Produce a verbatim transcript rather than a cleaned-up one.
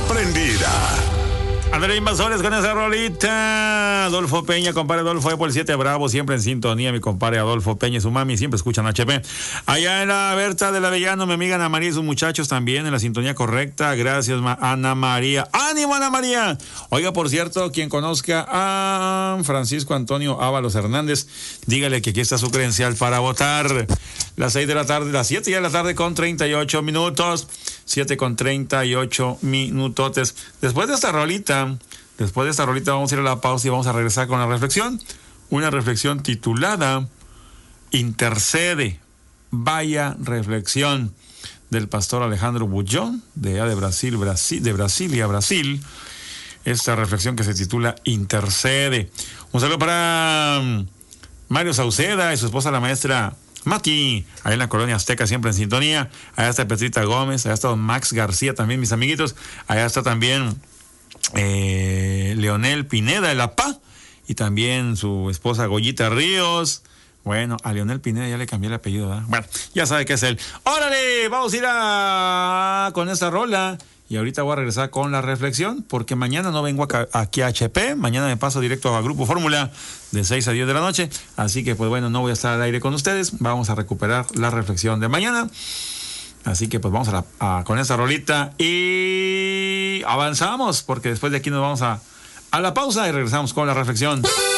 prendida. Andrés Invasores con esa rolita. Adolfo Peña, compadre Adolfo, por el siete Bravo, siempre en sintonía, mi compadre Adolfo Peña y su mami, siempre escuchan H P. Allá en la Berta del Avellano, mi amiga Ana María y sus muchachos también en la sintonía correcta. Gracias, Ana María. ¡Ánimo, Ana María! Oiga, por cierto, quien conozca a Francisco Antonio Ábalos Hernández, dígale que aquí está su credencial para votar. Las seis de la tarde, las siete de la tarde con treinta y ocho minutos. siete con treinta y ocho minutotes. Después de esta rolita, después de esta rolita vamos a ir a la pausa y vamos a regresar con la reflexión. Una reflexión titulada Intercede. Vaya reflexión del pastor Alejandro Bullón, de allá de Brasil, Brasil, de Brasilia, Brasil. Esta reflexión que se titula Intercede. Un saludo para Mario Sauceda y su esposa la maestra Mati, allá en la colonia Azteca, siempre en sintonía. Allá está Petrita Gómez, allá está don Max García también, mis amiguitos. Allá está también eh, Leonel Pineda de La Paz y también su esposa Goyita Ríos. Bueno, a Leonel Pineda ya le cambié el apellido, ¿verdad? Bueno, ya sabe que es él. ¡Órale! Vamos a ir a... con esta rola. Y ahorita voy a regresar con la reflexión, porque mañana no vengo acá, aquí a H P, mañana me paso directo a Grupo Fórmula de seis a diez de la noche, así que pues bueno, no voy a estar al aire con ustedes, vamos a recuperar la reflexión de mañana, así que pues vamos a, la, a con esta rolita y avanzamos, porque después de aquí nos vamos a, a la pausa y regresamos con la reflexión.